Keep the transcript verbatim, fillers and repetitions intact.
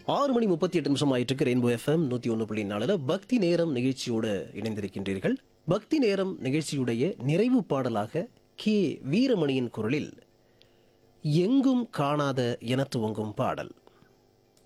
ஆறு மணி முப்பத்தி எட்டு நிமிஷம் ஆயிட்டு இருக்கு. ரெயின்போ எஃப்எம் நூத்தி ஒன்று புள்ளி நாலுல பக்தி நேரம் நிகழ்ச்சியோடு இணைந்திருக்கின்றீர்கள். பக்தி நேரம் நிகழ்ச்சியுடைய நிறைவு பாடலாக கே வீரமணியின் குரலில் எங்கும் காணாத என துவங்கும் பாடல்.